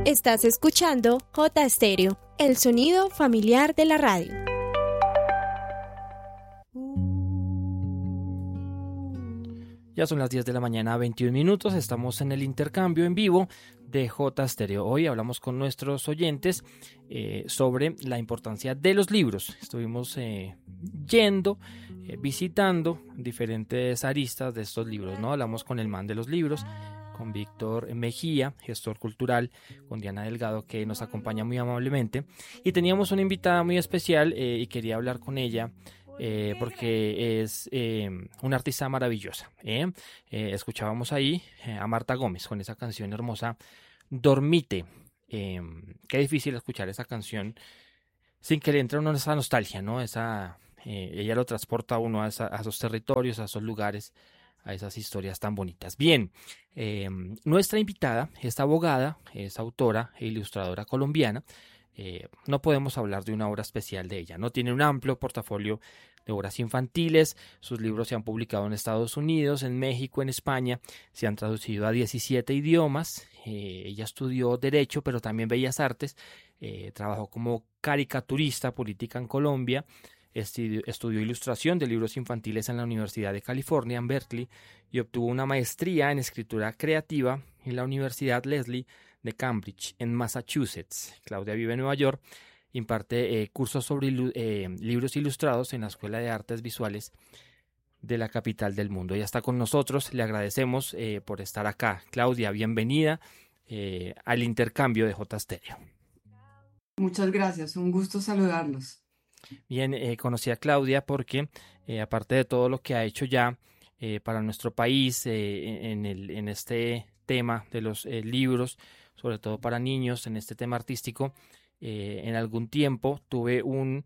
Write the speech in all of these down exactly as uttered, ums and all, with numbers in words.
Estás escuchando J Stereo, el sonido familiar de la radio. Ya son las diez de la mañana, veintiún minutos, estamos en el intercambio en vivo de J Stereo. Hoy hablamos con nuestros oyentes eh, sobre la importancia de los libros. Estuvimos eh, yendo, eh, visitando diferentes aristas de estos libros, ¿no? Hablamos con el man de los libros, con Víctor Mejía, gestor cultural, con Diana Delgado, que nos acompaña muy amablemente. Y teníamos una invitada muy especial eh, y quería hablar con ella. Eh, porque es eh, una artista maravillosa. ¿eh? Eh, escuchábamos ahí eh, a Marta Gómez con esa canción hermosa, Dormite. Eh, qué difícil escuchar esa canción sin que le entre a uno esa nostalgia, ¿no? Esa, eh, ella lo transporta a uno a, esa, a esos territorios, a esos lugares, a esas historias tan bonitas. Bien, eh, nuestra invitada es abogada, es autora e ilustradora colombiana. Eh, no podemos hablar de una obra especial de ella, ¿no? Tiene un amplio portafolio de obras infantiles, sus libros se han publicado en Estados Unidos, en México, en España, se han traducido a diecisiete idiomas. Eh, ella estudió Derecho, pero también Bellas Artes, eh, trabajó como caricaturista política en Colombia, estudió, estudió ilustración de libros infantiles en la Universidad de California, en Berkeley, y obtuvo una maestría en escritura creativa en la Universidad Lesley de Cambridge, en Massachusetts. Claudia vive en Nueva York, imparte eh, cursos sobre ilu eh, libros ilustrados en la Escuela de Artes Visuales de la capital del mundo. Ella está con nosotros, le agradecemos eh, por estar acá. Claudia, bienvenida eh, al intercambio de J Stereo. Muchas gracias, un gusto saludarlos. Bien, eh, conocí a Claudia porque, eh, aparte de todo lo que ha hecho ya eh, para nuestro país eh, en, el, en este tema de los eh, libros, sobre todo para niños, en este tema artístico, eh, en algún tiempo tuve un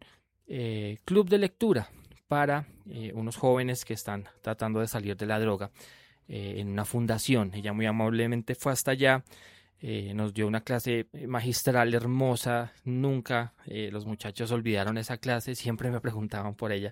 eh, club de lectura para eh, unos jóvenes que están tratando de salir de la droga eh, en una fundación. Ella muy amablemente fue hasta allá, eh, nos dio una clase magistral hermosa. Nunca eh, los muchachos olvidaron esa clase, siempre me preguntaban por ella.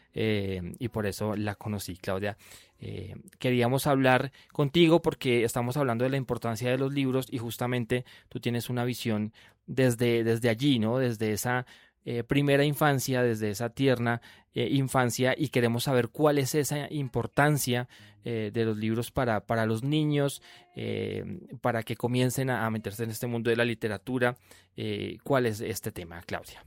Eh, y por eso la conocí, Claudia. Eh, queríamos hablar contigo porque estamos hablando de la importancia de los libros y justamente tú tienes una visión desde, desde allí, ¿no? Desde esa eh, primera infancia, desde esa tierna eh, infancia, y queremos saber cuál es esa importancia eh, de los libros para, para los niños, eh, para que comiencen a, a meterse en este mundo de la literatura. Eh, ¿cuál es este tema, Claudia?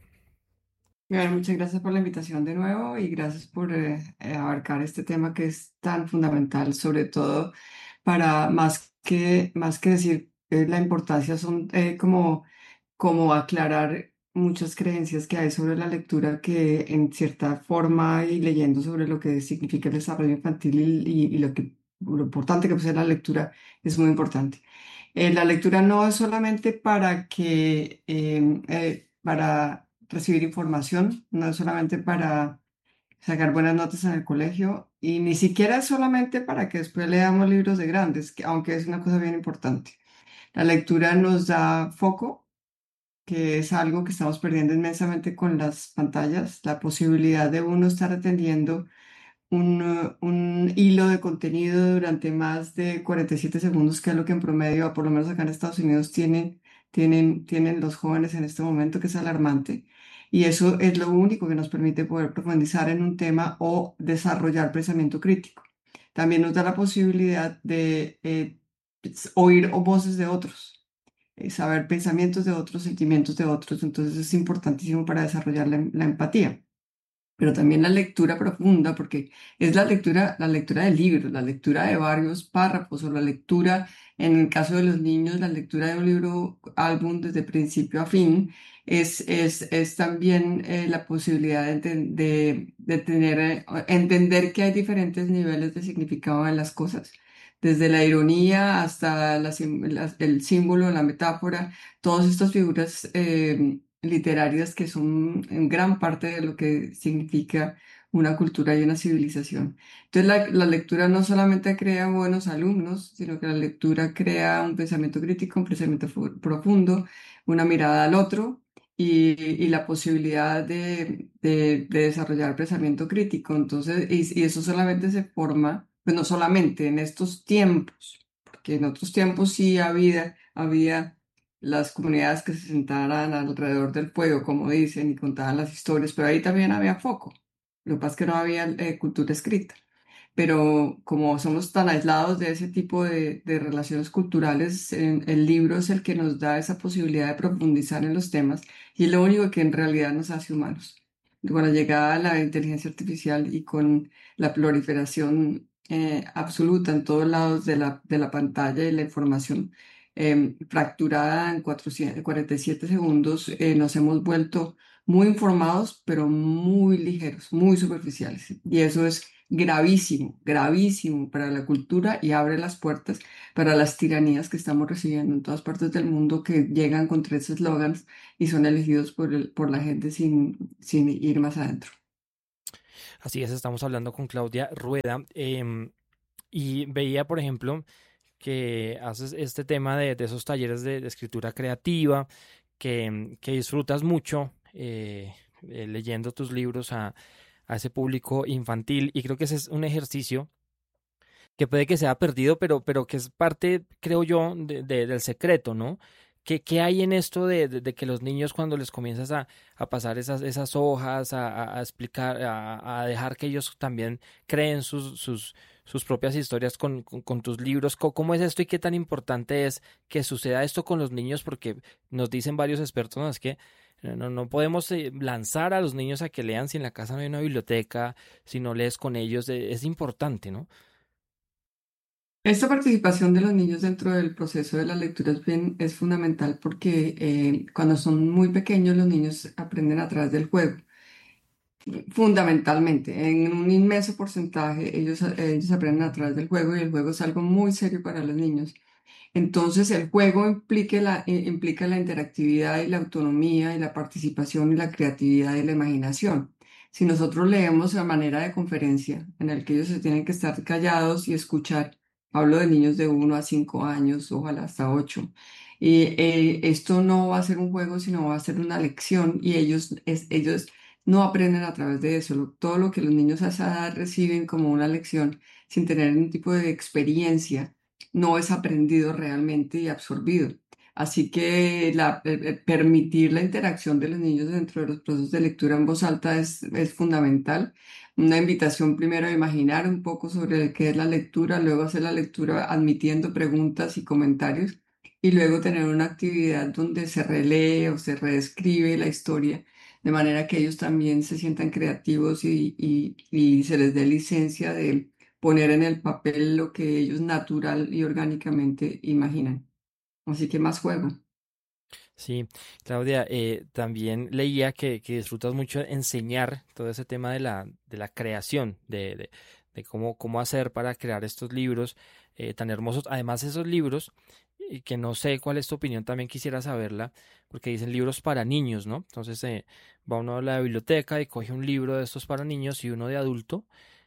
Bueno, muchas gracias por la invitación de nuevo y gracias por eh, eh, abarcar este tema que es tan fundamental, sobre todo para más que, más que decir eh, la importancia, son eh, como, como aclarar muchas creencias que hay sobre la lectura que en cierta forma y leyendo sobre lo que significa el desarrollo infantil y, y- y lo que, lo importante que puede ser la lectura es muy importante. Eh, la lectura no es solamente para que, eh, eh, para recibir información, no es solamente para sacar buenas notas en el colegio y ni siquiera es solamente para que después leamos libros de grandes, que, aunque es una cosa bien importante. La lectura nos da foco, que es algo que estamos perdiendo inmensamente con las pantallas, la posibilidad de uno estar atendiendo un, uh, un hilo de contenido durante más de cuarenta y siete segundos, que es lo que en promedio, por lo menos acá en Estados Unidos, tienen, tienen, tienen los jóvenes en este momento, que es alarmante. Y eso es lo único que nos permite poder profundizar en un tema o desarrollar pensamiento crítico. También nos da la posibilidad de eh, oír voces de otros, eh, saber pensamientos de otros, sentimientos de otros. Entonces es importantísimo para desarrollar la la empatía, pero también la lectura profunda, porque es la lectura, la lectura de libros, la lectura de varios párrafos, o la lectura, en el caso de los niños, la lectura de un libro, álbum desde principio a fin, es, es, es también eh, la posibilidad de, enten- de, de tener, eh, entender que hay diferentes niveles de significado en las cosas. Desde la ironía hasta la sim- las- el símbolo, la metáfora, todas estas figuras eh, literarias que son en gran parte de lo que significa una cultura y una civilización. Entonces, la, la lectura no solamente crea buenos alumnos, sino que la lectura crea un pensamiento crítico, un pensamiento fu- profundo, una mirada al otro y, y la posibilidad de, de- de desarrollar pensamiento crítico. Entonces, y, y eso solamente se forma, pues no solamente en estos tiempos, porque en otros tiempos sí había, había las comunidades que se sentaran alrededor del fuego, como dicen, y contaban las historias, pero ahí también había foco. Lo que pasa es que no había eh, cultura escrita, pero como somos tan aislados de ese tipo de, de relaciones culturales, en- el libro es el que nos da esa posibilidad de profundizar en los temas y es lo único que en realidad nos hace humanos. Con la llegada de la inteligencia artificial y con la proliferación eh, absoluta en todos lados de la, de la pantalla y la información eh, fracturada en cuatrocientos cuarenta y siete segundos, eh, nos hemos vuelto muy informados, pero muy ligeros, muy superficiales. Y eso es gravísimo, gravísimo para la cultura y abre las puertas para las tiranías que estamos recibiendo en todas partes del mundo que llegan con tres eslogans y son elegidos por, el- por la gente sin, sin ir más adentro. Así es, estamos hablando con Claudia Rueda. Em, y veía, por ejemplo, que haces este tema de, de esos talleres de, de escritura creativa, que, que disfrutas mucho eh, eh, leyendo tus libros a, a ese público infantil. Y creo que ese es un ejercicio que puede que sea perdido, pero, pero que es parte, creo yo, de- de- del secreto, ¿no? ¿Qué, qué hay en esto de, de- de que los niños cuando les comienzas a, a pasar esas, esas hojas, a, a- a explicar, a, a dejar que ellos también creen sus, sus, sus propias historias con, con, con tus libros? Co- ¿Cómo es esto y qué tan importante es que suceda esto con los niños? Porque nos dicen varios expertos, ¿no? Es que no, no no podemos eh, lanzar a los niños a que lean si en la casa no hay una biblioteca, si no lees con ellos, eh, es importante, ¿no? Esta participación de los niños dentro del proceso de la lectura es, bien- es fundamental porque eh, cuando son muy pequeños los niños aprenden a través del juego. Fundamentalmente, en un inmenso porcentaje ellos, ellos aprenden a través del juego y el juego es algo muy serio para los niños. Entonces, el juego implica la, eh, implica la interactividad y la autonomía y la participación y la creatividad y la imaginación. Si nosotros leemos a manera de conferencia, en el que ellos se tienen que estar callados y escuchar, hablo de niños de uno a cinco años, ojalá hasta ocho, y eh, esto no va a ser un juego, sino va a ser una lección y ellos, es, ellos no aprenden a través de eso. Lo- Todo lo que los niños a esa edad reciben como una lección sin tener ningún tipo de experiencia no es aprendido realmente y absorbido. Así que la- eh, eh, permitir la interacción de los niños dentro de los procesos de lectura en voz alta es, es fundamental. Una invitación primero a imaginar un poco sobre qué es la lectura, luego hacer la lectura admitiendo preguntas y comentarios y luego tener una actividad donde se relee o se reescribe la historia de manera que ellos también se sientan creativos y, y y se les dé licencia de poner en el papel lo que ellos natural y orgánicamente imaginan. Así que más juego. Sí, Claudia, eh, también leía que, que disfrutas mucho enseñar todo ese tema de la, de la creación, de, de, de cómo, cómo hacer para crear estos libros eh, tan hermosos. Además, esos libros, eh, que no sé cuál es tu opinión, también quisiera saberla, porque dicen libros para niños, ¿no? Entonces, eh, va uno a la biblioteca y coge un libro de estos para niños y uno de adulto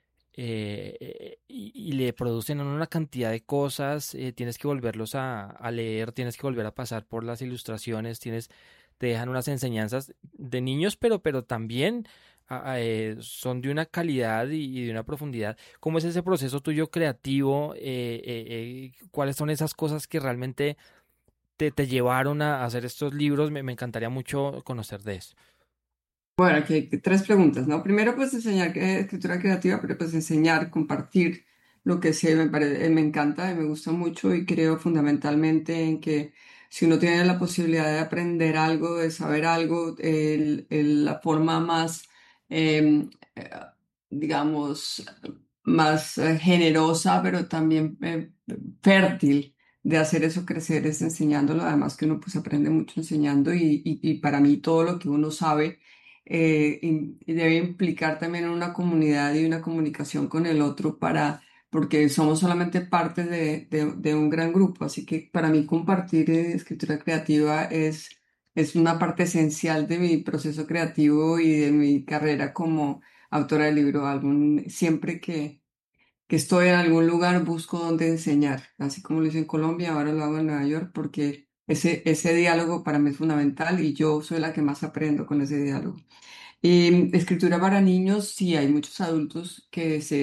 eh, eh, y, y le producen a uno una cantidad de cosas, eh, tienes que volverlos a, a leer, tienes que volver a pasar por las ilustraciones, tienes, te dejan unas enseñanzas de niños, pero, pero también a- a, eh, son de una calidad y, y de una profundidad. ¿Cómo es ese proceso tuyo creativo? Eh, eh, eh, ¿cuáles son esas cosas que realmente te, te llevaron a hacer estos libros? Me, me encantaría mucho conocer de eso. Bueno, aquí hay tres preguntas, ¿no? Primero, pues enseñar que- escritura creativa, pero pues enseñar, compartir lo que sé, me parece, me encanta y me gusta mucho y creo fundamentalmente en que si uno tiene la posibilidad de aprender algo, de saber algo, el- el- la forma más, em, eh, digamos, más eh, generosa, pero también eh, fértil de hacer eso crecer es enseñándolo. Además que uno pues aprende mucho enseñando y, y y para mí todo lo que uno sabe eh, y y debe implicar también una comunidad y una comunicación con el otro para, porque somos solamente parte de, de- de un gran grupo. Así que para mí compartir eh, escritura creativa es, es una parte esencial de mi proceso creativo y de mi carrera como autora de libro. Algún, siempre que, que estoy en algún lugar busco dónde enseñar, así como lo hice en Colombia, ahora lo hago en Nueva York porque ese, ese diálogo para mí es fundamental y yo soy la que más aprendo con ese diálogo. Eh, escritura para niños, sí, hay muchos adultos que se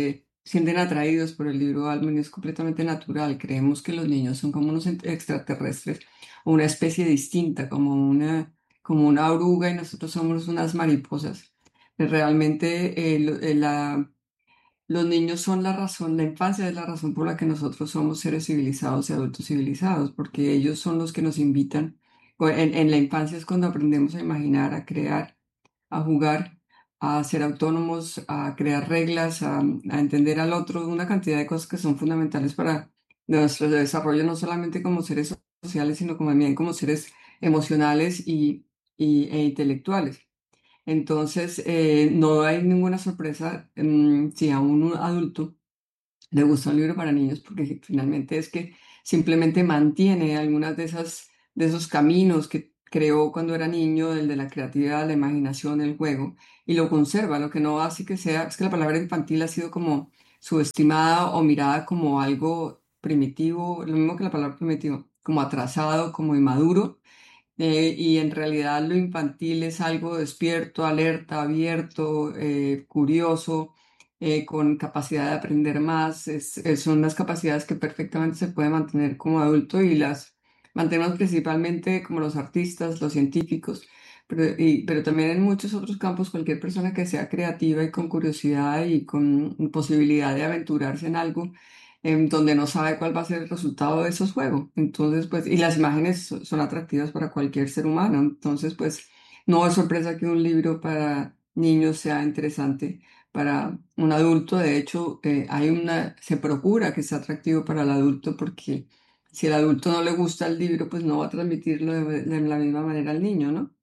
sienten atraídos por el libro álbum y es completamente natural. Creemos que los niños son como unos ent- extraterrestres o una especie distinta, como una, como una oruga y nosotros somos unas mariposas. Realmente eh, lo- eh, la los niños son la razón, la infancia es la razón por la que nosotros somos seres civilizados y adultos civilizados, porque ellos son los que nos invitan. o En, en la infancia es cuando aprendemos a imaginar, a crear, a jugar, a ser autónomos, a crear reglas, a, a entender al otro, una cantidad de cosas que son fundamentales para nuestro desarrollo, no solamente como seres sociales, sino como también como seres emocionales y, y- e intelectuales. Entonces, eh, no hay ninguna sorpresa mm, si a un adulto le gusta un libro para niños, porque finalmente es que simplemente mantiene algunas de esas, de esos caminos que creó cuando era niño, el de la creatividad, la imaginación, el juego, y lo conserva. Lo que no hace que sea, es que la palabra infantil ha sido como subestimada o mirada como algo primitivo, lo mismo que la palabra primitivo, como atrasado, como inmaduro, eh, y en realidad lo infantil es algo despierto, alerta, abierto, eh, curioso, eh, con capacidad de aprender más. Es- es- son las capacidades que perfectamente se puede mantener como adulto y las mantenemos principalmente como los artistas, los científicos, pero, y- pero también en muchos otros campos, cualquier persona que sea creativa y con curiosidad y con posibilidad de aventurarse en algo em, donde no sabe cuál va a ser el resultado de esos juegos. Entonces, pues, y las imágenes so- son atractivas para cualquier ser humano. Entonces, pues, no es sorpresa que un libro para niños sea interesante para un adulto. De hecho, eh, hay una, se procura que sea atractivo para el adulto porque si el adulto no le gusta el libro, pues no va a transmitirlo de, de la misma manera al niño, ¿no?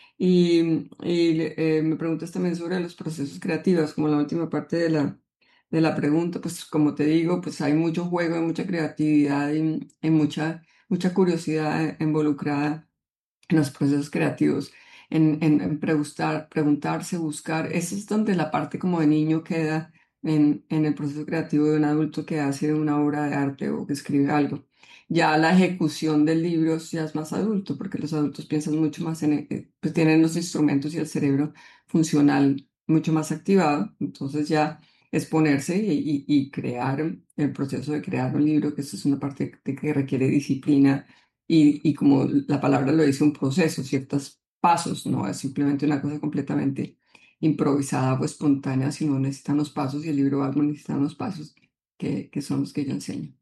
Y, y, eh, me preguntas también sobre los procesos creativos, como la última parte de la, de la pregunta, pues como te digo, pues hay mucho juego, hay mucha creatividad y, y mucha, mucha curiosidad involucrada en los procesos creativos, en, en, en preguntar, preguntarse, buscar. Esa es donde la parte como de niño queda en, en el proceso creativo de un adulto que hace una obra de arte o que escribe algo. Ya la ejecución del libro ya es más adulto, porque los adultos piensan mucho más en, eh, pues tienen los instrumentos y el cerebro funcional mucho más activado, entonces ya es ponerse y, y- y crear el proceso de crear un libro, que eso es una parte de que requiere disciplina y, y como la palabra lo dice, un proceso, ciertos pasos, no es simplemente una cosa completamente improvisada o espontánea, sino necesitan los pasos y el libro algo necesita unos pasos que, que son los que yo enseño.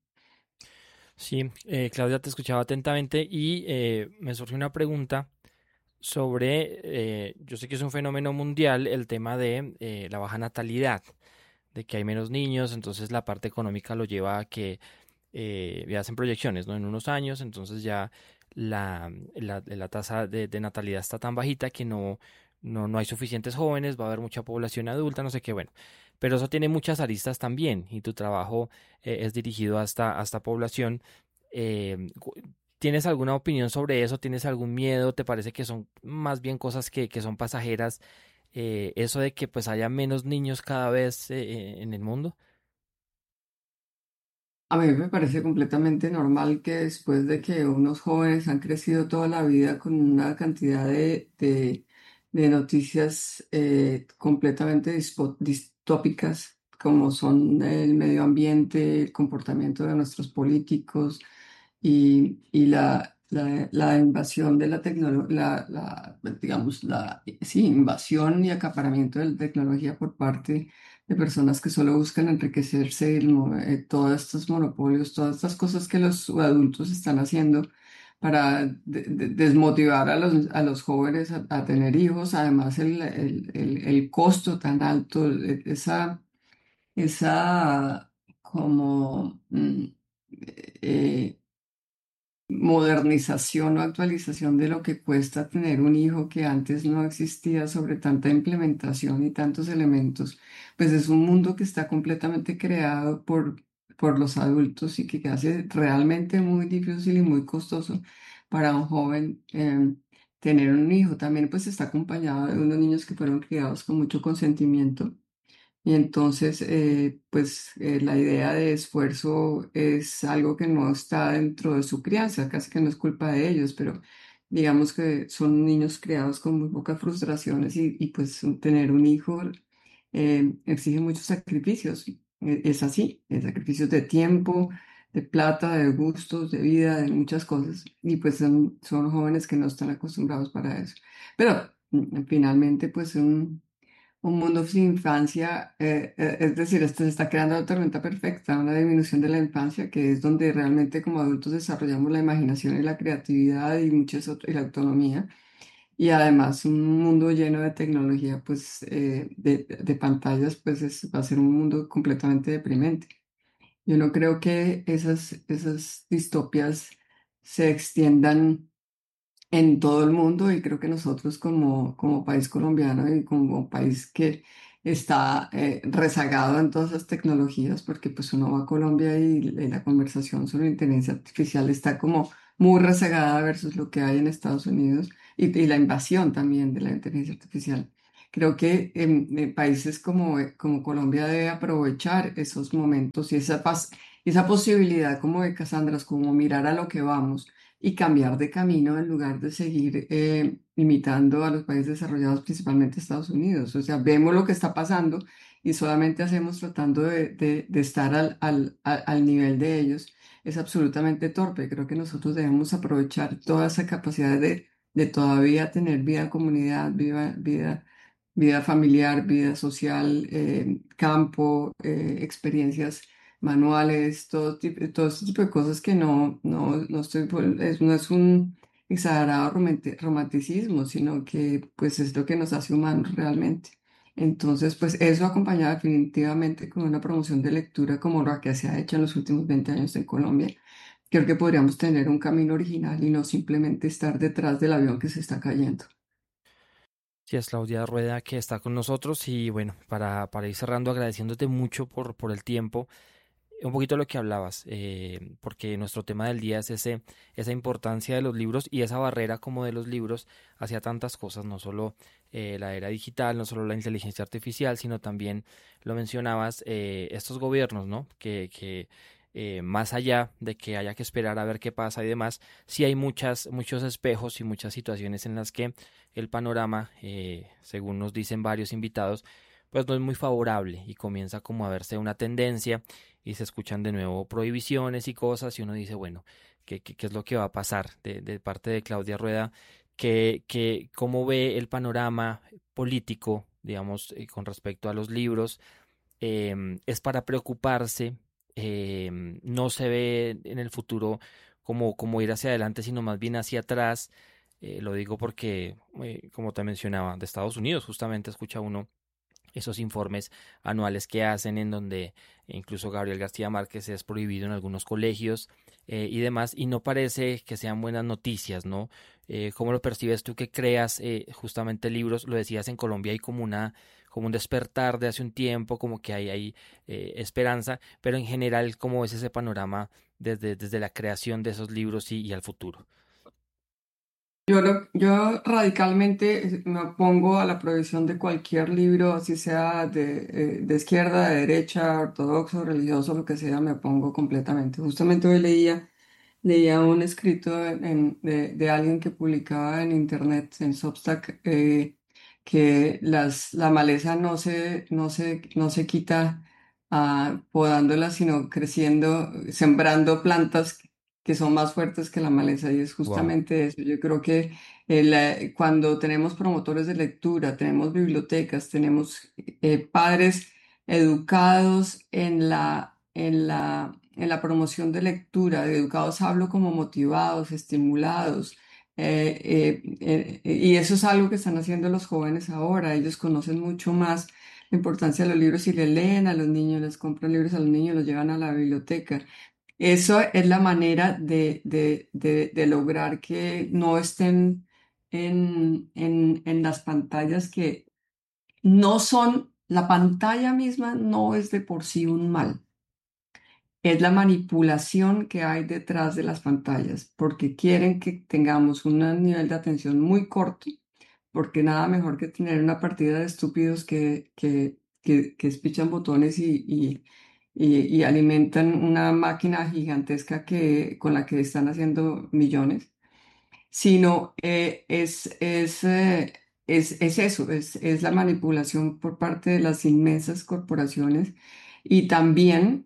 Sí, eh, Claudia, te escuchaba atentamente y eh, me surgió una pregunta sobre, eh, yo sé que es un fenómeno mundial, el tema de eh, la baja natalidad, de que hay menos niños, entonces la parte económica lo lleva a que eh, ya hacen proyecciones, ¿no? En unos años, entonces ya la, la, la tasa de, de natalidad está tan bajita que no, no, no hay suficientes jóvenes, va a haber mucha población adulta, no sé qué, bueno. Pero eso tiene muchas aristas también y tu trabajo eh, es dirigido a esta, a esta población. Eh, cu- ¿Tienes alguna opinión sobre eso? ¿Tienes algún miedo? ¿Te parece que son más bien cosas que, que son pasajeras? Eh, eso de que pues haya menos niños cada vez eh, en el mundo. A mí me parece completamente normal que después de que unos jóvenes han crecido toda la vida con una cantidad de, de- de noticias eh, completamente dispo- distópicas, como son el medio ambiente, el comportamiento de nuestros políticos y, y la, la, la invasión de la tecnología, la, la, digamos, la sí, invasión y acaparamiento de la tecnología por parte de personas que solo buscan enriquecerse, el mo- eh, todos estos monopolios, todas estas cosas que los adultos están haciendo para de- de- desmotivar a los, a los jóvenes a, a tener hijos. Además, el, el, el, el costo tan alto, e- esa, esa como mm, eh, modernización o actualización de lo que cuesta tener un hijo que antes no existía sobre tanta implementación y tantos elementos, pues es un mundo que está completamente creado por, por los adultos y que hace realmente muy difícil y muy costoso para un joven eh, tener un hijo. También pues está acompañado de unos niños que fueron criados con mucho consentimiento y entonces, eh, pues eh, la idea de esfuerzo es algo que no está dentro de su crianza, casi que no es culpa de ellos, pero digamos que son niños criados con muy pocas frustraciones y, y, pues un- tener un hijo eh, exige muchos sacrificios. e- es así, es sacrificios de tiempo, de plata, de gustos, de vida, de muchas cosas. Y pues son, son jóvenes que no están acostumbrados para eso. Pero mm, finalmente, pues un, un mundo sin infancia, eh, eh, es decir, esto se está creando la tormenta perfecta, una disminución de la infancia, que es donde realmente como adultos desarrollamos la imaginación y la creatividad y muchas otras, y la autonomía. Y además un mundo lleno de tecnología, pues eh, de, de pantallas, pues es- va a ser un mundo completamente deprimente. Yo no creo que esas, esas distopias se extiendan en todo el mundo y creo que nosotros como, como país colombiano y como país que está eh, rezagado en todas esas tecnologías, porque pues uno va a Colombia y, y la conversación sobre inteligencia artificial está como muy rezagada versus lo que hay en Estados Unidos y, y la invasión también de la inteligencia artificial. Creo que en, en países como, eh, como Colombia debe aprovechar esos momentos y esa, paz, esa posibilidad como de Casandras, como mirar a lo que vamos y cambiar de camino en lugar de seguir eh, imitando a los países desarrollados, principalmente Estados Unidos. O sea, vemos lo que está pasando y solamente hacemos tratando de, de- de estar al, al, al- al nivel de ellos. Es absolutamente torpe. Creo que nosotros debemos aprovechar toda esa capacidad de, de todavía tener vida en comunidad, vida, vida, vida familiar, vida social, eh, campo, eh, experiencias manuales, todo tipo, todo este tipo de cosas que no, no, no estoy, por- es, no es un exagerado romanti- romanticismo, sino que pues es lo que nos hace humanos realmente. Entonces, pues eso acompañado definitivamente con una promoción de lectura como la que se ha hecho en los últimos veinte años en Colombia, creo que podríamos tener un camino original y no simplemente estar detrás del avión que se está cayendo. Sí, es Claudia Rueda que está con nosotros y bueno, para, para ir cerrando, agradeciéndote mucho por, por el tiempo, un poquito lo que hablabas, eh, porque nuestro tema del día es ese, esa importancia de los libros y esa barrera como de los libros hacia tantas cosas, no solo eh, la era digital, no solo la inteligencia artificial, sino también, lo mencionabas, eh, estos gobiernos, ¿no? Que, que eh, más allá de que haya que esperar a ver qué pasa y demás, sí hay muchas, muchos espejos y muchas situaciones en las que el panorama, eh, según nos dicen varios invitados, pues no es muy favorable y comienza como a verse una tendencia y se escuchan de nuevo prohibiciones y cosas y uno dice, bueno, ¿qué, qué, qué es lo que va a pasar de, de parte de Claudia Rueda? Que, que, ¿Cómo ve el panorama político, digamos, eh, con respecto a los libros? Em, ¿es para preocuparse? Em, ¿no se ve en el futuro como, como ir hacia adelante, sino más bien hacia atrás? Eh, lo digo porque, eh, como te mencionaba, de Estados Unidos justamente escucha uno esos informes anuales que hacen en donde incluso Gabriel García Márquez es prohibido en algunos colegios eh, y demás, y no parece que sean buenas noticias, ¿no? Eh, ¿cómo lo percibes tú que creas eh, justamente libros? Lo decías, en Colombia hay como una como un despertar de hace un tiempo, como que hay, hay eh, esperanza, pero en general, ¿cómo es ese panorama desde, desde la creación de esos libros y, y al futuro? Yo, lo- yo radicalmente eh, me opongo a la prohibición de cualquier libro, así sea de, eh, de izquierda, de derecha, ortodoxo, religioso, lo que sea, me opongo completamente. Justamente hoy leía, leía un escrito en- en- de, de alguien que publicaba en internet, en Substack, eh, que las, la maleza no se, no se, no se quita ah, podándola, sino creciendo, sembrando plantas que son más fuertes que la maleza y es Wow. justamente eso. Yo creo que eh, la- cuando tenemos promotores de lectura, tenemos bibliotecas, tenemos eh, padres educados en la, en la, en la promoción de lectura, de educados hablo como motivados, estimulados. eh, eh, eh, eh, y eso es algo que están haciendo los jóvenes ahora. Ellos conocen mucho más la importancia de los libros y le leen a los niños, les compran libros a los niños, los llevan a la biblioteca. Eso es la manera de, de- de- de lograr que no estén en, en- en las pantallas que no son, la pantalla misma no es de por sí un mal, es la manipulación que hay detrás de las pantallas, porque quieren que tengamos un nivel de atención muy corto, porque nada mejor que tener una partida de estúpidos que, que, que, que espichan botones y, y, y- y alimentan una máquina gigantesca que, con la que están haciendo millones, sino eh, es, es, eh, es, es eso, es, es la manipulación por parte de las inmensas corporaciones Y también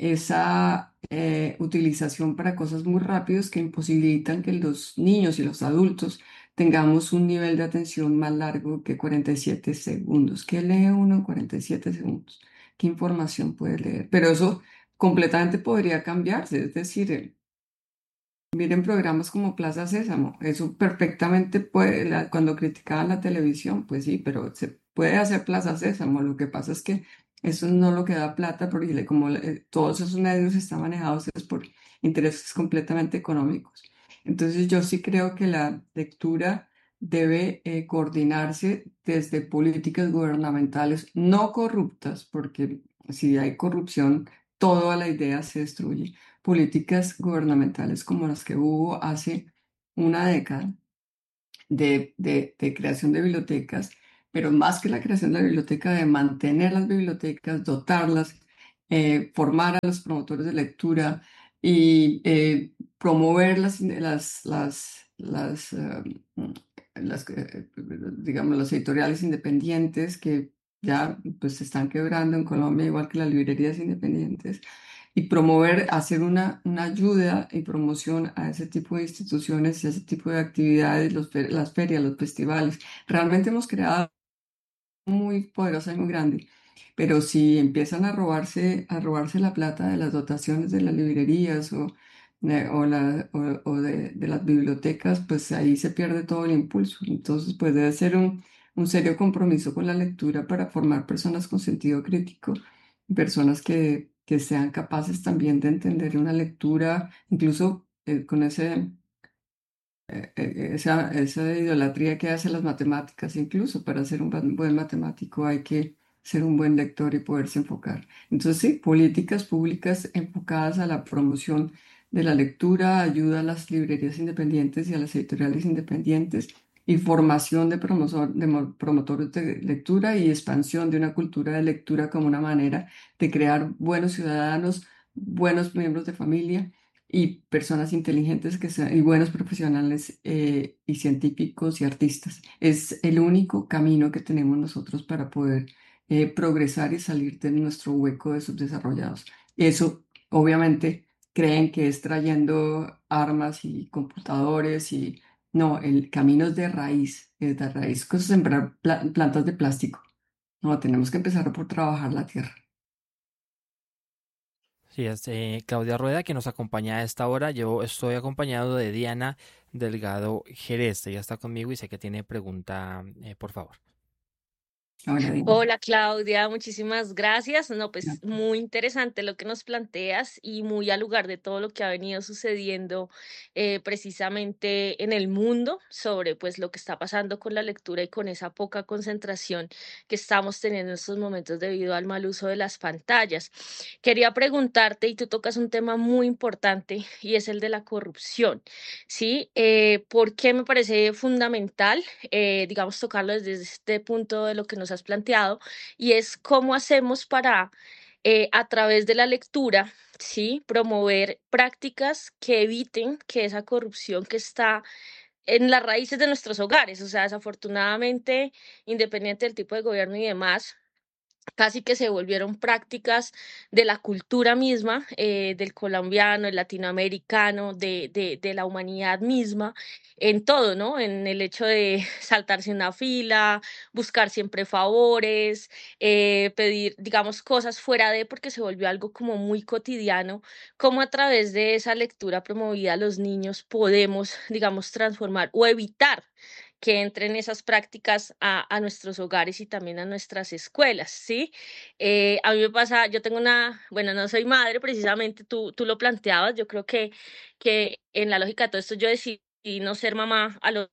esa eh, utilización para cosas muy rápidas que imposibilitan que los niños y los adultos tengamos un nivel de atención más largo que cuarenta y siete segundos. ¿Qué lee uno en cuarenta y siete segundos? ¿Qué información puede leer? Pero eso completamente podría cambiarse, es decir, eh, miren programas como Plaza Sésamo, eso perfectamente puede, la- cuando criticaban la televisión, pues sí, pero se puede hacer Plaza Sésamo, lo que pasa es que eso no lo que da plata, porque le- como eh, todos esos medios están manejados es por intereses completamente económicos. Entonces yo sí creo que la lectura debe eh, coordinarse desde políticas gubernamentales no corruptas, porque si hay corrupción, toda la idea se destruye, políticas gubernamentales como las que hubo hace una década de, de- de creación de bibliotecas, pero más que la creación de la biblioteca, de mantener las bibliotecas, dotarlas, eh, formar a los promotores de lectura y eh, promover las, las, las, las, eh, las, eh, digamos, las editoriales independientes que ya pues, se están quebrando en Colombia, igual que las librerías independientes y promover, hacer una, una ayuda y promoción a ese tipo de instituciones y a ese tipo de actividades, los, fe- las ferias, los festivales. Realmente hemos creado muy poderosa y muy grande, pero si empiezan a robarse, a robarse la plata de las dotaciones de las librerías o, de, o, la- o- o de, de las bibliotecas, pues ahí se pierde todo el impulso. Entonces, pues debe ser un, un serio compromiso con la lectura para formar personas con sentido crítico, personas que, que sean capaces también de entender una lectura, incluso eh, con ese eh, eh, esa, esa idolatría que hace las matemáticas, incluso para ser un buen buen matemático hay que ser un buen lector y poderse enfocar. Entonces, sí, políticas públicas enfocadas a la promoción de la lectura, ayuda a las librerías independientes y a las editoriales independientes, y formación de, promosor- de mo- promotores de lectura y expansión de una cultura de lectura como una manera de crear buenos ciudadanos, buenos miembros de familia y personas inteligentes que sean, y buenos profesionales eh, y científicos y artistas. Es el único camino que tenemos nosotros para poder eh, progresar y salir de nuestro hueco de subdesarrollados. Eso, obviamente, creen que es trayendo armas y computadores y no, el camino es de raíz, es de raíz, es sembrar pla- plantas de plástico. No, tenemos que empezar por trabajar la tierra. Sí, es eh, Claudia Rueda que nos acompaña a esta hora. Yo estoy acompañado de Diana Delgado Jerez. Ella está conmigo y sé que tiene pregunta, eh, por favor. Ahora dime. Hola Claudia, muchísimas gracias. No, pues muy interesante lo que nos planteas y muy al lugar de todo lo que ha venido sucediendo eh, precisamente en el mundo sobre pues lo que está pasando con la lectura y con esa poca concentración que estamos teniendo en estos momentos debido al mal uso de las pantallas. Quería preguntarte, y tú tocas un tema muy importante y es el de la corrupción, ¿sí? Eh, ¿por qué me parece fundamental? Eh, digamos, tocarlo desde este punto de lo que nos has planteado, y es cómo hacemos para, eh, a través de la lectura, ¿sí? Promover prácticas que eviten que esa corrupción que está en las raíces de nuestros hogares, o sea, desafortunadamente, independiente del tipo de gobierno y demás, casi que se volvieron prácticas de la cultura misma, eh, del colombiano, el latinoamericano, de, de, de la humanidad misma, en todo, ¿no? En el hecho de saltarse una fila, buscar siempre favores, eh, pedir, digamos, cosas fuera de, porque se volvió algo como muy cotidiano, cómo a través de esa lectura promovida a los niños podemos, digamos, transformar o evitar que entren esas prácticas a, a nuestros hogares y también a nuestras escuelas, ¿sí? Eh, a mí me pasa, yo tengo una, bueno, no soy madre precisamente, tú, tú lo planteabas, yo creo que, que en la lógica de todo esto yo decidí no ser mamá a los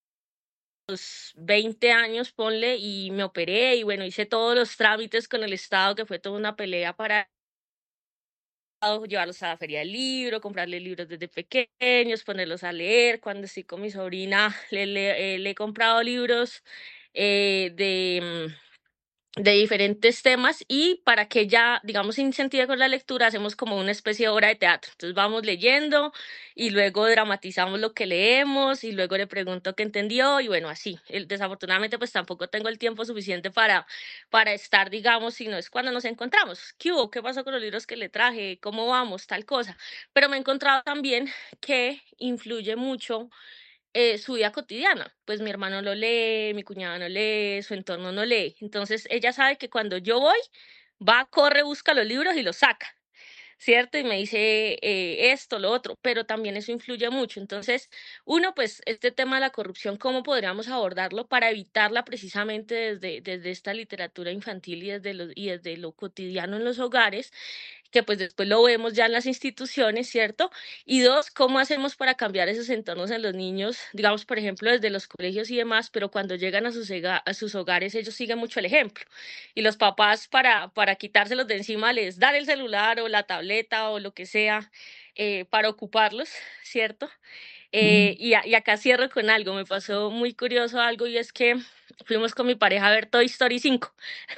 veinte años, ponle, y me operé y bueno, hice todos los trámites con el Estado, que fue toda una pelea para llevarlos a la feria del libro, comprarle libros desde pequeños, ponerlos a leer. Cuando estoy con mi sobrina, le, le- eh, le he comprado libros eh, de, de diferentes temas y para que ella, digamos, se incentive con la lectura, hacemos como una especie de obra de teatro. Entonces vamos leyendo y luego dramatizamos lo que leemos y luego le pregunto qué entendió y bueno, así. El- desafortunadamente pues tampoco tengo el tiempo suficiente para, para estar, digamos, si no es cuando nos encontramos. ¿Qué hubo? ¿Qué pasó con los libros que le traje? ¿Cómo vamos? Tal cosa. Pero me he encontrado también que influye mucho eh, su vida cotidiana. Pues mi hermano lo lee, mi cuñada no lee, su entorno no lee. Entonces ella sabe que cuando yo voy, va, corre, busca los libros y los saca. ¿Cierto? Y me dice eh, esto, lo otro, pero también eso influye mucho. Entonces, uno, pues, este tema de la corrupción, ¿cómo podríamos abordarlo para evitarla precisamente desde, desde esta literatura infantil y desde, lo, y desde lo cotidiano en los hogares? Que pues después lo vemos ya en las instituciones, ¿cierto? Y dos, ¿cómo hacemos para cambiar esos entornos en los niños, digamos, por ejemplo, desde los colegios y demás, pero cuando llegan a sus, ega- a sus hogares ellos siguen mucho el ejemplo? Y los papás para, para quitárselos de encima les dan el celular o la tableta o lo que sea eh, para ocuparlos, ¿cierto? Eh, Mm. y, a- y acá cierro con algo, me pasó muy curioso algo y es que fuimos con mi pareja a ver Toy Story cinco.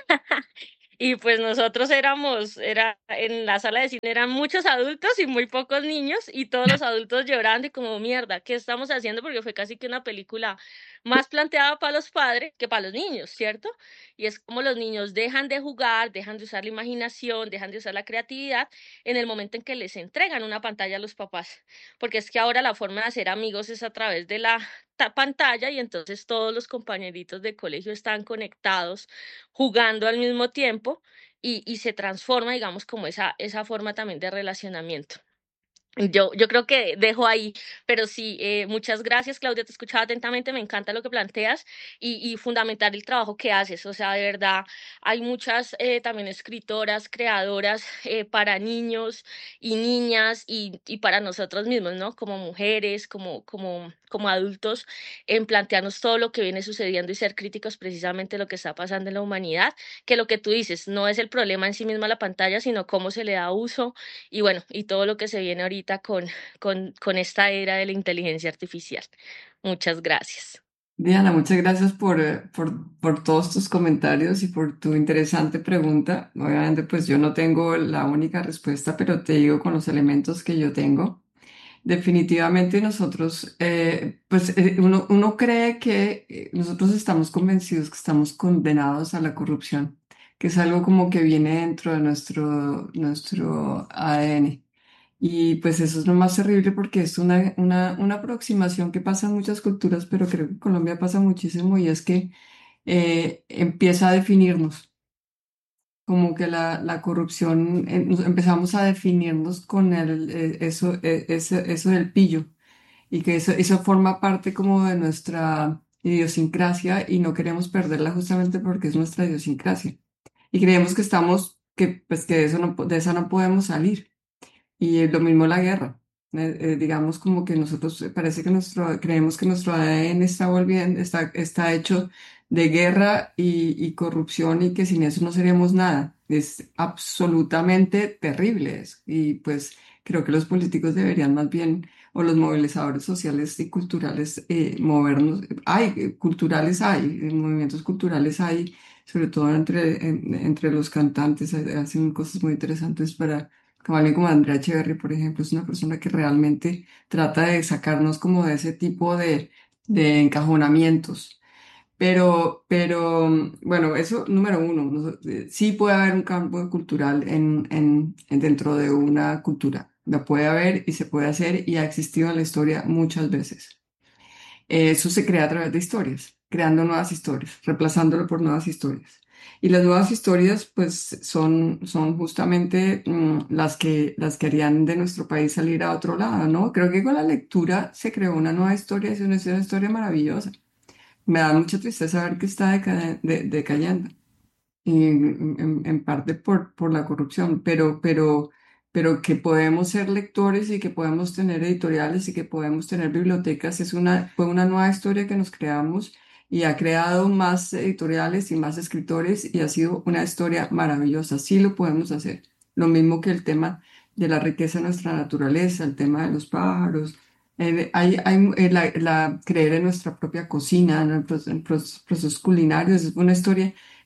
Y pues nosotros éramos, era, en la sala de cine eran muchos adultos y muy pocos niños, y todos los adultos llorando y como mierda, ¿qué estamos haciendo? Porque fue casi que una película más planteada para los padres que para los niños, ¿cierto? Y es como los niños dejan de jugar, dejan de usar la imaginación, dejan de usar la creatividad en el momento en que les entregan una pantalla a los papás. Porque es que ahora la forma de hacer amigos es a través de la ta- pantalla y entonces todos los compañeritos de colegio están conectados jugando al mismo tiempo y, y se transforma, digamos, como esa, esa forma también de relacionamiento. Yo, yo creo que dejo ahí, pero sí, eh, muchas gracias, Claudia, te escuchaba atentamente, me encanta lo que planteas y, y fundamental el trabajo que haces, o sea, de verdad, hay muchas eh, también escritoras, creadoras eh, para niños y niñas y, y para nosotros mismos, ¿no? Como mujeres, como, como, como adultos, en plantearnos todo lo que viene sucediendo y ser críticos precisamente de lo que está pasando en la humanidad, que lo que tú dices no es el problema en sí misma la pantalla, sino cómo se le da uso y bueno, y todo lo que se viene ahorita con, con, con esta era de la inteligencia artificial. Muchas gracias. Diana, muchas gracias por, eh, por, por todos tus comentarios y por tu interesante pregunta. Obviamente, pues yo no tengo la única respuesta, pero te digo con los elementos que yo tengo. Definitivamente nosotros, eh, pues eh, uno, uno cree que eh, nosotros estamos convencidos que estamos condenados a la corrupción, que es algo como que viene dentro de nuestro, nuestro A D N. Y pues eso es lo más terrible porque es una, una, una aproximación que pasa en muchas culturas, pero creo que en Colombia pasa muchísimo y es que eh, empieza a definirnos, como que la, la corrupción, eh, nos- empezamos a definirnos con el, eh, eso, eh, eso, eso del pillo y que eso, eso forma parte como de nuestra idiosincrasia y no queremos perderla justamente porque es nuestra idiosincrasia. Y creemos que estamos, que pues que de eso no, po- de esa no podemos salir. Y eh, lo mismo la guerra. Eh, eh, digamos como que nosotros eh, parece que nuestro, creemos que nuestro A D N está volviendo, está, está hecho de guerra y, y corrupción y que sin eso no seríamos nada. Es absolutamente terrible eso. Y pues creo que los políticos deberían más bien, o los movilizadores sociales y culturales, eh, movernos. Hay, eh, culturales hay, eh, movimientos culturales hay, sobre todo entre, en- entre los cantantes, eh, hacen cosas muy interesantes para como alguien como Andrea Echeverry, por ejemplo, es una persona que realmente trata de sacarnos como de ese tipo de, de encajonamientos. Pero, pero, mm, bueno, eso número uno, no- eh, sí puede haber un campo cultural en, en, en dentro de una cultura. Lo puede haber y se puede hacer y ha existido en la historia muchas veces. Eso se crea a través de historias, creando nuevas historias, reemplazándolo por nuevas historias. Y las nuevas historias, pues, son, son justamente mm, las que, las que harían de nuestro país salir a otro lado, ¿no? Creo que con la lectura se creó una nueva historia, es una, es una historia maravillosa. Me da mucha tristeza ver que está deca- de- decayendo y en, en- en parte por, por la corrupción, pero, pero, pero que podemos ser lectores y que podemos tener editoriales y que podemos tener bibliotecas, es una, fue una nueva historia que nos creamos y ha creado más editoriales y más escritores y ha sido una historia maravillosa. Sí lo podemos hacer. Lo mismo que el tema de la riqueza de nuestra naturaleza, el tema de los pájaros. Eh, hay, hay, eh, la, la- creer en nuestra propia cocina, en, el proce- en proce- procesos culinarios, es una historia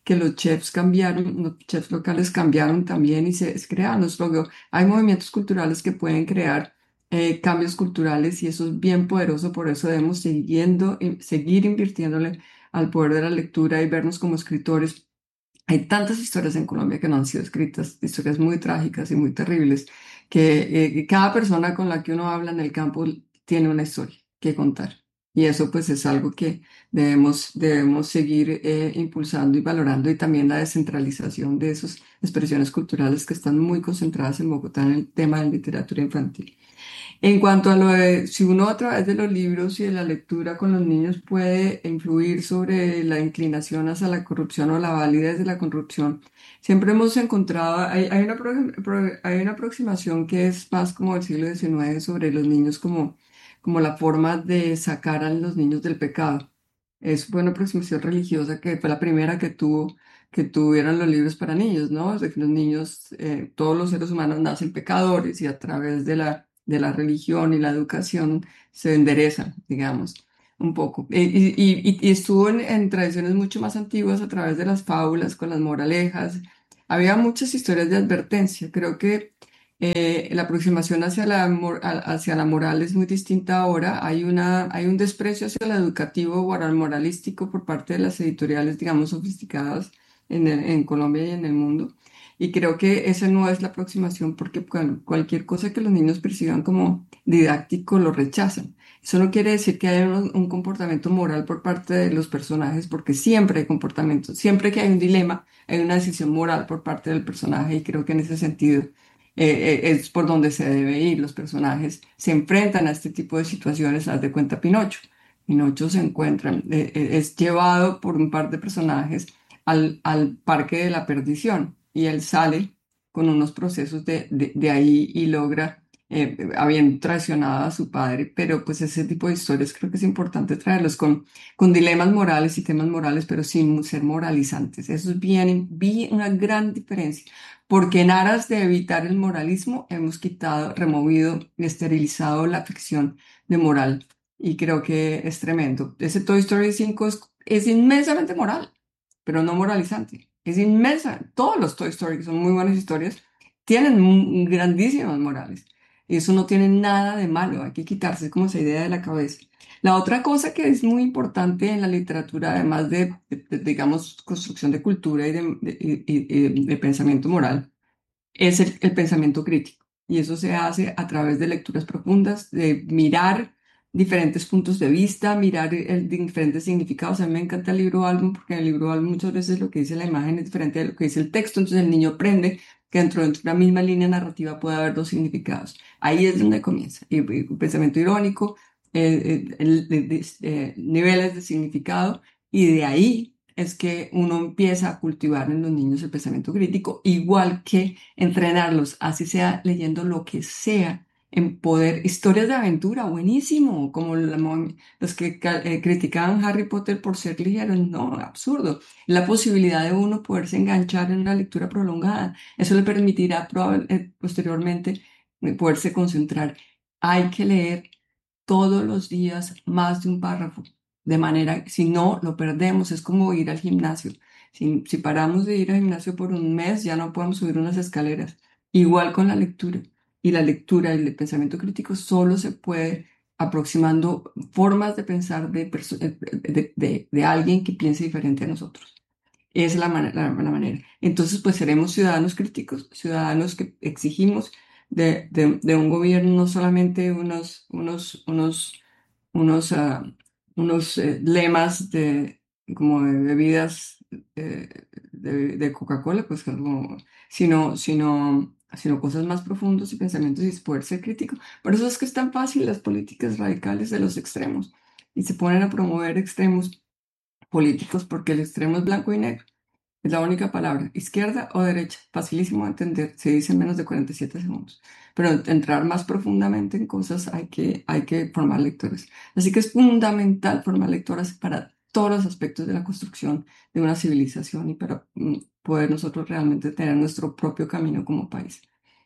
que los chefs cambiaron, los chefs locales cambiaron también y se, se crearon los logros. Hay movimientos culturales que pueden crear eh, cambios culturales y eso es bien poderoso, por eso debemos siguiendo, y seguir invirtiéndole al poder de la lectura y vernos como escritores. Hay tantas historias en Colombia que no han sido escritas, historias muy trágicas y muy terribles, que eh, cada persona con la que uno habla en el campo tiene una historia que contar. Y eso pues es algo que debemos, debemos seguir eh, impulsando y valorando y también la descentralización de esas expresiones culturales que están muy concentradas en Bogotá en el tema de literatura infantil. En cuanto a lo de si uno a través de los libros y de la lectura con los niños puede influir sobre la inclinación hacia la corrupción o la validez de la corrupción, siempre hemos encontrado, hay, hay una, pro- pro- hay una aproximación que es más como del siglo diecinueve sobre los niños como, como la forma de sacar a los niños del pecado. Es una aproximación religiosa que fue la primera que tuvo, que tuvieron los libros para niños, ¿no? De que los niños, eh, todos los seres humanos nacen pecadores y a través de la de la religión y la educación se enderezan, digamos, un poco. Y, y- y- y estuvo en, en tradiciones mucho más antiguas a través de las fábulas, con las moralejas. Había muchas historias de advertencia. Creo que eh, la aproximación hacia la, mor- a- hacia la moral es muy distinta ahora. Hay una, hay un desprecio hacia el educativo o al moralístico por parte de las editoriales, digamos, sofisticadas en, el- en Colombia y en el mundo. Y creo que esa no es la aproximación porque cual- cualquier cosa que los niños perciban como didáctico lo rechazan. Eso no quiere decir que haya un, un comportamiento moral por parte de los personajes, porque siempre hay comportamiento, siempre que hay un dilema, hay una decisión moral por parte del personaje y creo que en ese sentido eh, eh, es por donde se debe ir. Los personajes se enfrentan a este tipo de situaciones, haz de cuenta Pinocho. Pinocho se encuentra, eh, eh, es llevado por un par de personajes al, al parque de la perdición y él sale con unos procesos de, de, de ahí y logra, eh, habiendo traicionado a su padre, pero pues ese tipo de historias creo que es importante traerlos con, con dilemas morales y temas morales, pero sin ser moralizantes. Eso es bien, bien una gran diferencia, porque en aras de evitar el moralismo hemos quitado, removido, esterilizado la ficción de moral. Y creo que es tremendo. Ese Toy Story cinco es, es inmensamente moral, pero no moralizante. Es inmensa. Todos los Toy Story, que son muy buenas historias, tienen mu- grandísimas morales. Y eso no tiene nada de malo. Hay que quitarse como esa idea de la cabeza. La otra cosa que es muy importante en la literatura, además de, de- de, digamos, construcción de cultura y de, de- y- y- y de pensamiento moral, es el, el pensamiento crítico. Y eso se hace a través de lecturas profundas, de mirar diferentes puntos de vista, mirar el, diferentes significados. A mí me encanta el libro álbum porque en el libro álbum muchas veces lo que dice la imagen es diferente de lo que dice el texto, entonces el niño aprende que dentro de una misma línea narrativa puede haber dos significados. Ahí es donde comienza. Y, y pensamiento irónico, eh, eh, el- el- el- eh, niveles de significado, y de ahí es que uno empieza a cultivar en los niños el pensamiento crítico, igual que entrenarlos, así sea leyendo lo que sea, en poder, historias de aventura, buenísimo, como la mo- los que ca- eh, criticaban Harry Potter por ser ligeros, no, absurdo. La posibilidad de uno poderse enganchar en una lectura prolongada, eso le permitirá probable- eh, posteriormente eh, poderse concentrar. Hay que leer todos los días más de un párrafo, de manera, si no, lo perdemos, es como ir al gimnasio. Si, si paramos de ir al gimnasio por un mes, ya no podemos subir unas escaleras. Igual con la lectura. Y la lectura y el pensamiento crítico solo se puede aproximando formas de pensar de, perso- eh, de, de- de alguien que piense diferente a nosotros. Esa es la, man- la, la manera. Entonces, pues seremos ciudadanos críticos, ciudadanos que exigimos de, de- de un gobierno no solamente unos, unos, unos, unos, ah, unos eh, lemas de, como de bebidas eh, de, de Coca-Cola, pues como, sino, sino, sino cosas más profundas y pensamientos y poder ser crítico. Por eso es que es tan fácil las políticas radicales de los extremos y se ponen a promover extremos políticos porque el extremo es blanco y negro. Es la única palabra, izquierda o derecha, facilísimo de entender, se dice en menos de cuarenta y siete segundos. Pero entrar más profundamente en cosas hay que, hay que formar lectores. Así que es fundamental formar lectoras para todos los aspectos de la construcción de una civilización y para mm, poder nosotros realmente tener nuestro propio camino como país.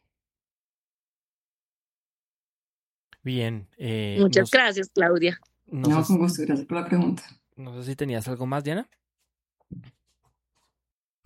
Bien, eh, no, Muchas s- gracias, Claudia. no sé, No, s- con gusto, gracias por la pregunta. no sé si tenías algo más, Diana.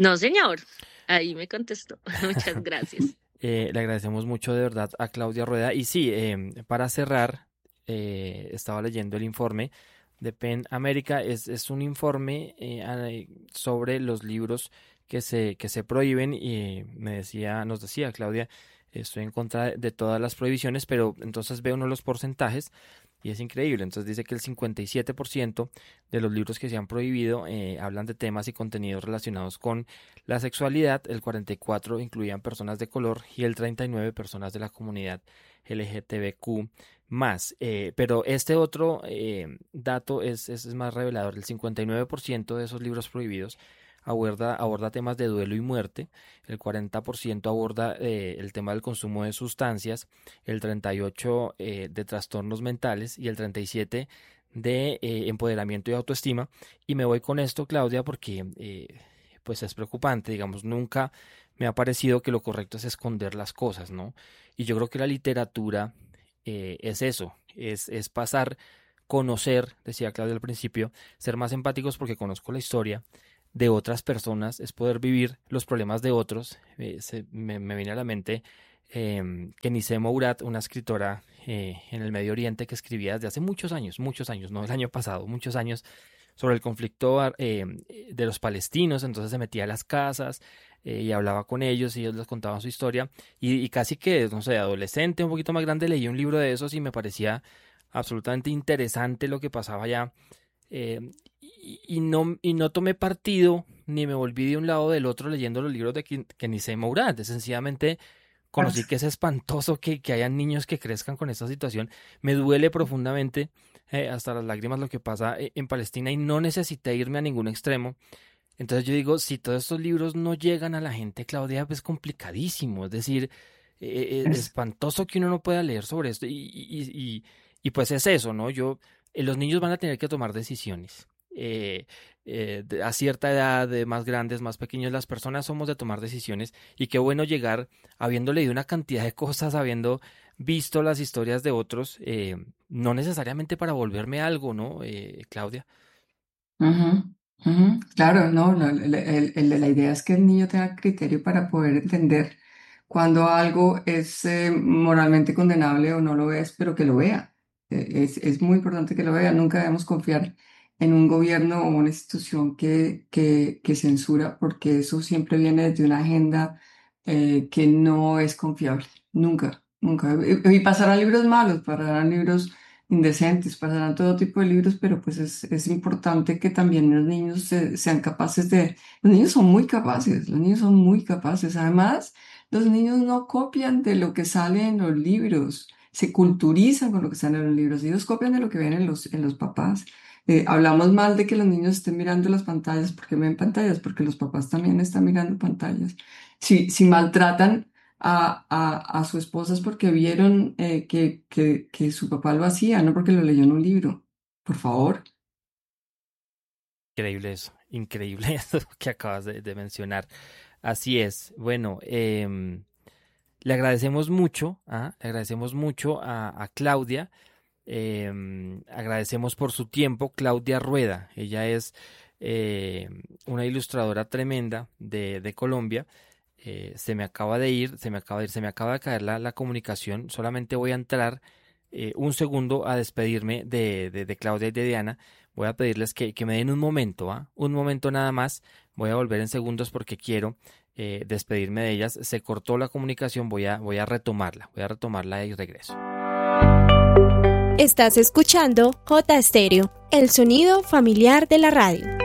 No, señor. Ahí me contestó. Muchas gracias. Eh, le agradecemos mucho de verdad a Claudia Rueda. Y sí, eh, para cerrar, eh, estaba leyendo el informe de PEN América. Es, es un informe eh, sobre los libros que se, que se prohíben y me decía, nos decía Claudia, estoy en contra de, de todas las prohibiciones, pero entonces veo uno de los porcentajes y es increíble. Entonces dice que el cincuenta y siete por ciento de los libros que se han prohibido eh, hablan de temas y contenidos relacionados con la sexualidad, el cuarenta y cuatro por ciento incluían personas de color y el treinta y nueve por ciento personas de la comunidad L G B T Q más. Eh, pero este otro eh, dato es, es, es más revelador. El cincuenta y nueve por ciento de esos libros prohibidos aborda, aborda temas de duelo y muerte, el cuarenta por ciento aborda eh, el tema del consumo de sustancias, el treinta y ocho por ciento eh, de trastornos mentales y el treinta y siete por ciento de eh, empoderamiento y autoestima. Y me voy con esto, Claudia, porque eh, pues es preocupante. Digamos, nunca me ha parecido que lo correcto es esconder las cosas, ¿no? Y yo creo que la literatura eh, es eso, es, es pasar, conocer, decía Claudia al principio, ser más empáticos porque conozco la historia de otras personas, es poder vivir los problemas de otros. Eh, se, me, me viene a la mente eh, Kenise Mourat, una escritora eh, en el Medio Oriente que escribía desde hace muchos años, muchos años, no el año pasado, muchos años, sobre el conflicto eh, de los palestinos. Entonces se metía a las casas eh, y hablaba con ellos y ellos les contaban su historia y, y casi que, no sé, adolescente, un poquito más grande, leí un libro de esos y me parecía absolutamente interesante lo que pasaba allá. Eh, y, y, no, y no tomé partido ni me volví de un lado o del otro leyendo los libros de Kenise Mourat. Sencillamente conocí que es espantoso que, que hayan niños que crezcan con esta situación. Me duele profundamente eh, hasta las lágrimas lo que pasa en Palestina y no necesité irme a ningún extremo. Entonces yo digo, si todos estos libros no llegan a la gente, Claudia, pues complicadísimo. Es decir, eh, es espantoso que uno no pueda leer sobre esto y, y, y, y pues es eso, ¿no? Yo, eh, los niños van a tener que tomar decisiones. Eh, eh, de, a cierta edad, de más grandes, más pequeños, las personas somos de tomar decisiones y qué bueno llegar habiendo leído una cantidad de cosas, habiendo visto las historias de otros, eh, no necesariamente para volverme algo, ¿no, eh, Claudia? Ujú, ujú. Claro, no, no, el- el- el- la idea es que el niño tenga criterio para poder entender cuando algo es eh, moralmente condenable o no lo es, pero que lo vea. Eh, Es, es muy importante que lo vea. Nunca debemos confiar en un gobierno o una institución que, que, que censura, porque eso siempre viene desde una agenda eh, que no es confiable. Nunca, nunca. Y, y pasarán libros malos, pasarán libros indecentes, pasarán todo tipo de libros, pero pues es, es importante que también los niños se- sean capaces de... Los niños son muy capaces, los niños son muy capaces. Además, los niños no copian de lo que sale en los libros, se culturizan con lo que sale en los libros, ellos copian de lo que ven en los, en los papás. Eh, hablamos mal de que los niños estén mirando las pantallas, porque ven pantallas, porque los papás también están mirando pantallas. Si, si maltratan a, a, a su esposa es porque vieron eh, que, que, que su papá lo hacía, no porque lo leyó en un libro. Por favor. Increíble eso, increíble eso que acabas de, de mencionar. Así es. Bueno, eh, le agradecemos mucho, ¿ah? Le agradecemos mucho a, a Claudia. Eh, agradecemos por su tiempo, Claudia Rueda. Ella es eh, una ilustradora tremenda de, de Colombia. Eh, se me acaba de ir, se me acaba de ir, se me acaba de caer la, la comunicación. Solamente voy a entrar eh, un segundo a despedirme de, de, de Claudia y de Diana. Voy a pedirles que, que me den un momento, ¿ah? Un momento nada más. Voy a volver en segundos porque quiero eh, despedirme de ellas. Se cortó la comunicación, voy a, voy a retomarla, voy a retomarla y regreso. Estás escuchando J Estéreo, el sonido familiar de la radio.